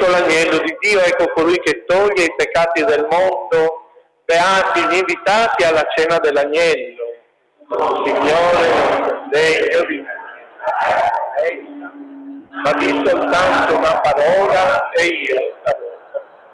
l'agnello di Dio, ecco colui che toglie i peccati del mondo. Beati gli invitati alla cena dell'agnello. Signore, non sei degno di me, ma di soltanto una parola e io